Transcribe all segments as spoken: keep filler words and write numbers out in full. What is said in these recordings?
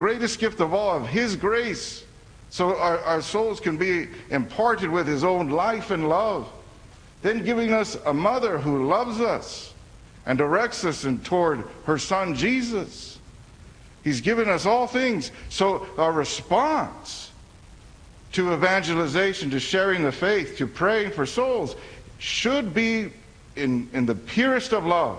Greatest gift of all, of his grace, so our, our souls can be imparted with his own life and love. Then giving us a mother who loves us and directs us in toward her son Jesus. He's given us all things. So our response to evangelization, to sharing the faith, to praying for souls, should be in, in the purest of love.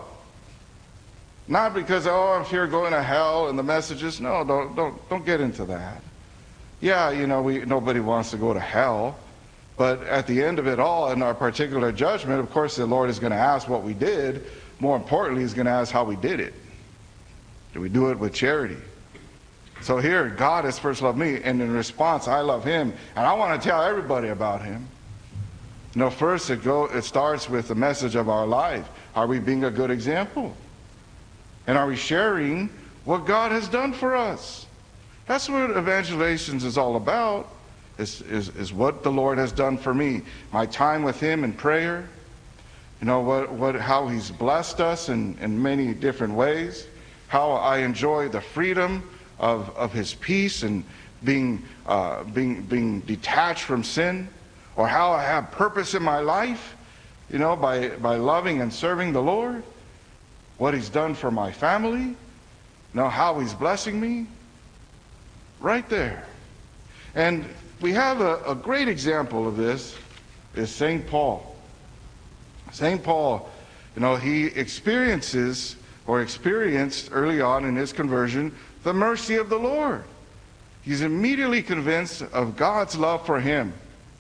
Not because, oh, I'm here going to hell and the messages. No, don't, don't, don't get into that. Yeah, you know, we, nobody wants to go to hell. But at the end of it all, in our particular judgment, of course, the Lord is going to ask what we did. More importantly, he's going to ask how we did it. Did we do it with charity? So here, God has first loved me, and in response, I love him. And I want to tell everybody about him. You know, first it, go, it starts with the message of our life. Are we being a good example? And are we sharing what God has done for us? That's what evangelization is all about, is, is, is what the Lord has done for me. My time with him in prayer, you know, what, what, how he's blessed us in, in many different ways, how I enjoy the freedom of, of his peace and being, uh, being, being detached from sin, or how I have purpose in my life, you know, by, by loving and serving the Lord. What he's done for my family, you know, how he's blessing me, right there. And we have a, a great example of this is Saint Paul. Saint Paul, you know, he experiences or experienced early on in his conversion the mercy of the Lord. He's immediately convinced of God's love for him.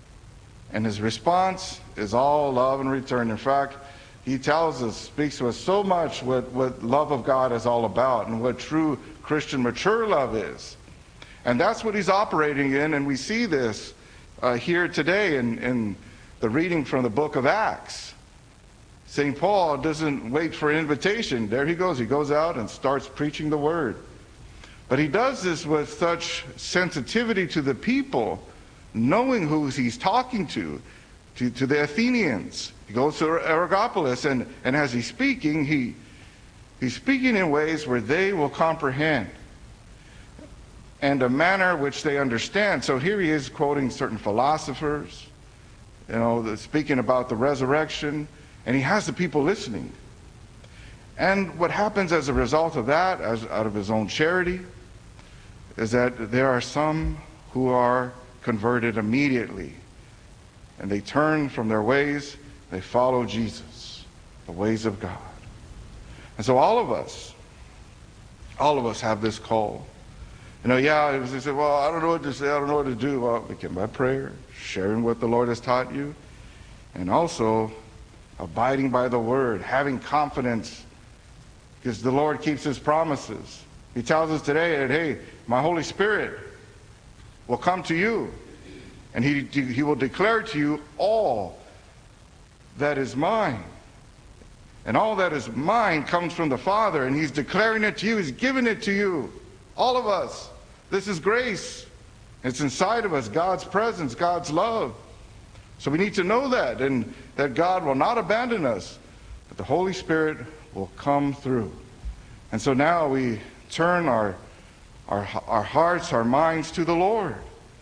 And his response is all love in return. In fact, he tells us, speaks to us so much what, what love of God is all about and what true Christian mature love is. And that's what he's operating in, and we see this uh, here today in, in the reading from the book of Acts. Saint Paul doesn't wait for an invitation. There he goes. He goes out and starts preaching the word. But he does this with such sensitivity to the people, knowing who he's talking to, to, to the Athenians. He goes to Areopagus, and, and as he's speaking, he, he's speaking in ways where they will comprehend and a manner which they understand. So here he is quoting certain philosophers, you know, speaking about the resurrection, and he has the people listening. And what happens as a result of that, as out of his own charity, is that there are some who are converted immediately, and they turn from their ways. They follow Jesus, the ways of God. And so all of us, all of us have this call. You know, yeah, they say, well, I don't know what to say, I don't know what to do. Well, we begin by prayer, sharing what the Lord has taught you, and also abiding by the word, having confidence, because the Lord keeps his promises. He tells us today that, hey, my Holy Spirit will come to you, and he, he will declare to you all that is mine. And all that is mine comes from the Father, and he's declaring it to you. He's giving it to you, all of us. This is grace. It's inside of us, God's presence, God's love. So we need to know that, and that God will not abandon us, but the Holy Spirit will come through. And so now we turn our, our, our hearts, our minds to the Lord.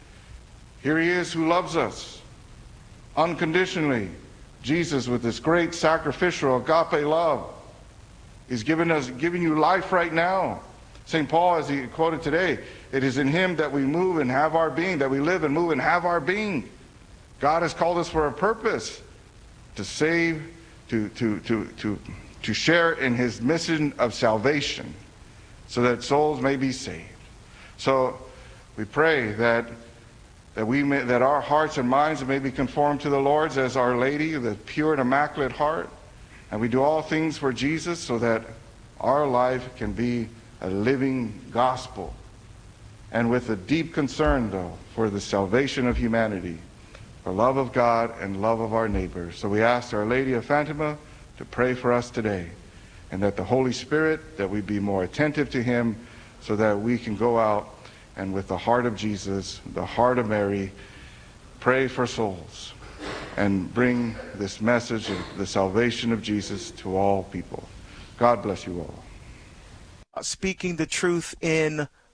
Here he is who loves us unconditionally. Jesus, with this great sacrificial agape love, he's given us, giving you life right now. Saint Paul, as he quoted today, it is in him that we move and have our being, that we live and move and have our being. God has called us for a purpose, to save, to, to, to, to, to share in his mission of salvation, so that souls may be saved. So we pray that that we may, that our hearts and minds may be conformed to the Lord's as Our Lady, the pure and immaculate heart, and we do all things for Jesus, so that our life can be a living gospel, and with a deep concern, though, for the salvation of humanity, for love of God and love of our neighbors. So we ask Our Lady of Fatima to pray for us today, and that the Holy Spirit, that we be more attentive to him, so that we can go out and with the heart of Jesus, the heart of Mary, pray for souls and bring this message of the salvation of Jesus to all people. God bless you all. Speaking the truth in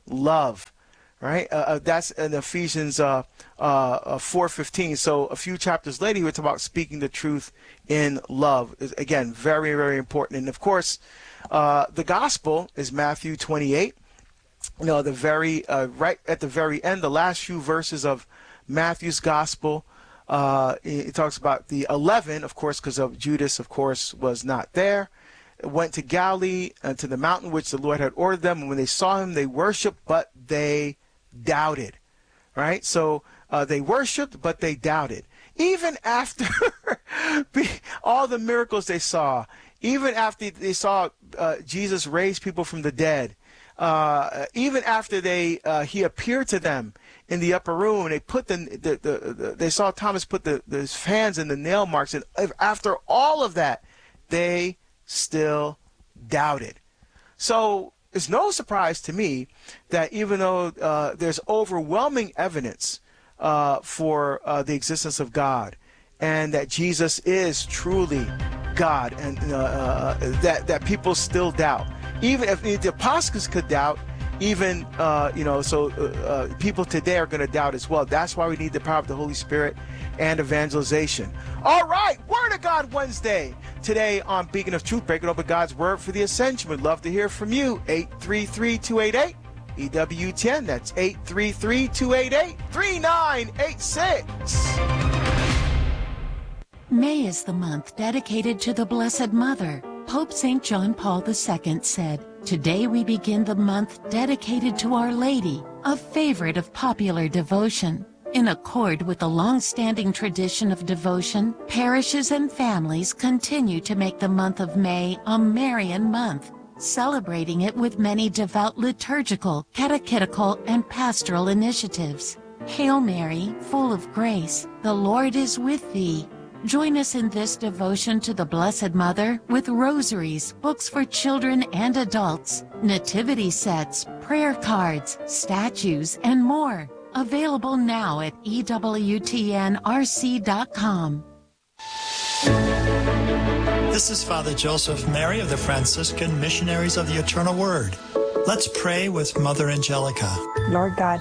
love. Right? Uh, that's in Ephesians uh, uh, four fifteen. So a few chapters later, he would talk about speaking the truth in love. Again, very, very important. And of course, uh, the gospel is Matthew twenty-eight. You know, the very uh, right at the very end, the last few verses of Matthew's gospel. Uh, it talks about the eleven, of course, because of Judas, of course, was not there. Went to Galilee and to the mountain which the Lord had ordered them. And when they saw him, they worshiped, but they doubted. Right? So uh, they worshiped, but they doubted. Even after all the miracles they saw, even after they saw uh, Jesus raise people from the dead, uh, even after they uh, he appeared to them in the upper room, and they put the, the, the, the they saw Thomas put the, the his hands in the nail marks, and after all of that, they still doubted. So it's no surprise to me that even though uh, there's overwhelming evidence uh, for uh, the existence of God, and that Jesus is truly God, and uh, uh, that that people still doubt. Even if the apostles could doubt, even uh, you know, so uh, uh, people today are going to doubt as well. That's why we need the power of the Holy Spirit and evangelization. All right, Word of God Wednesday today on Beacon of Truth, breaking open God's Word for the Ascension. We'd love to hear from you. eight three three, two eight eight, E W ten. That's eight three three, two eight eight, three nine eight six. May is the month dedicated to the Blessed Mother. Pope Saint John Paul the Second said, "Today we begin the month dedicated to Our Lady, a favorite of popular devotion." In accord with the long-standing tradition of devotion, parishes and families continue to make the month of May a Marian month, celebrating it with many devout liturgical, catechetical, and pastoral initiatives. Hail Mary, full of grace, the Lord is with thee. Join us in this devotion to the Blessed Mother with rosaries, books for children and adults, nativity sets, prayer cards, statues, and more. Available now at E W T N R C dot com. This is Father Joseph Mary of the Franciscan Missionaries of the Eternal Word. Let's pray with Mother Angelica. Lord God,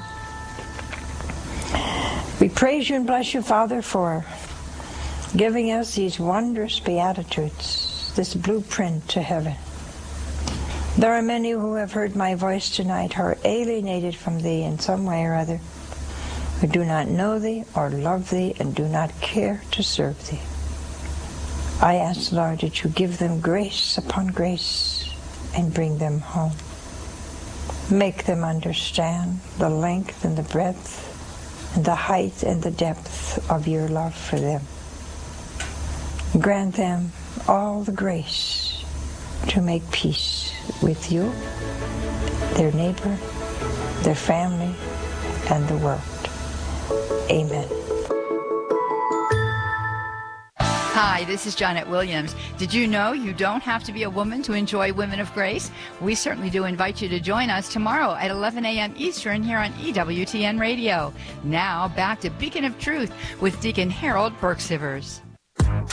we praise you and bless you, Father, for giving us these wondrous Beatitudes, this blueprint to heaven. There are many who have heard my voice tonight who are alienated from thee in some way or other, who do not know thee or love thee and do not care to serve thee. I ask, Lord, that you give them grace upon grace and bring them home. Make them understand the length and the breadth and the height and the depth of your love for them. Grant them all the grace to make peace with you, their neighbor, their family, and the world. Amen. Hi, this is Janet Williams. Did you know you don't have to be a woman to enjoy Women of Grace? We certainly do invite you to join us tomorrow at eleven a.m. Eastern here on E W T N Radio. Now back to Beacon of Truth with Deacon Harold Burke-Sivers.